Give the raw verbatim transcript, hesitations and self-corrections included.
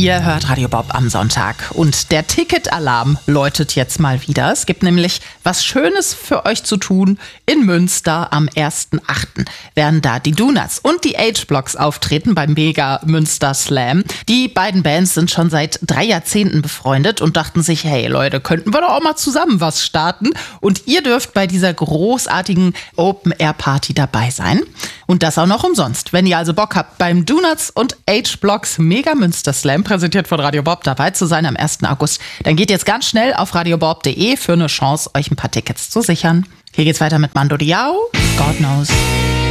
Ihr hört Radio Bob am Sonntag und der Ticketalarm läutet jetzt mal wieder. Es gibt nämlich was Schönes für euch zu tun. In Münster am ersten achten werden da die Donuts und die H-Blocks auftreten beim Mega Münster Slam. Die beiden Bands sind schon seit drei Jahrzehnten befreundet und dachten sich, hey Leute, könnten wir doch auch mal zusammen was starten? Und ihr dürft bei dieser großartigen Open-Air-Party dabei sein. Und das auch noch umsonst. Wenn ihr also Bock habt, beim Donuts und H-Blocks Mega Münster Slam, präsentiert von Radio Bob, dabei zu sein am ersten August, dann geht jetzt ganz schnell auf radiobob punkt de für eine Chance, euch ein paar Tickets zu sichern. Hier geht's weiter mit Mando Diao. God knows.